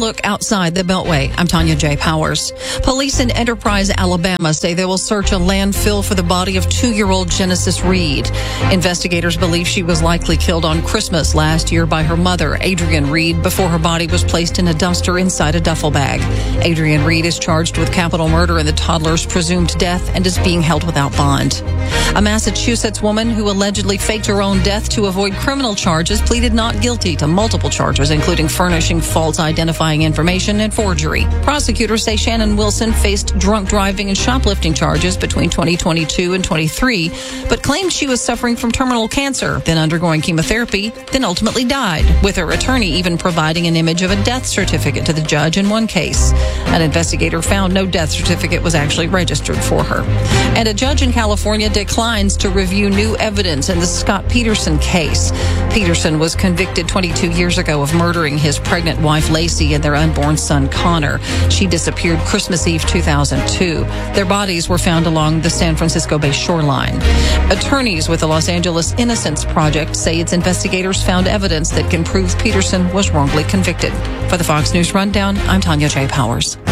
look outside the Beltway. I'm Tanya J. Powers. Police in Enterprise, Alabama say they will search a landfill for the body of 2-year-old Genesis Reed. Investigators believe she was likely killed on Christmas last year by her mother, Adrienne Reed, before her body was placed in a dumpster inside a duffel bag. Adrienne Reed is charged with capital murder in the toddler's presumed death and is being held without bond. A Massachusetts woman who allegedly faked her own death to avoid criminal charges pleaded not guilty to multiple charges, including furnishing false identifying information and forgery. Prosecutors say Shannon Wilson faced drunk driving and shoplifting charges between 2022 and 23, but claimed she was suffering from terminal cancer, then undergoing chemotherapy, then ultimately died, with her attorney even providing an image of a death certificate to the judge in one case. An investigator found no death certificate was actually registered for her. And a judge in California declines to review new evidence in the Scott Peterson case. Peterson was convicted 22 years ago of murdering his pregnant wife Lacey and their unborn son Connor. She disappeared Christmas Eve 2002. Their bodies were found along the San Francisco Bay shoreline. Attorneys with the Los Angeles Innocence Project say its investigators found evidence that can prove Peterson was wrongly convicted. For the Fox News Rundown, I'm Tanya J. Powers.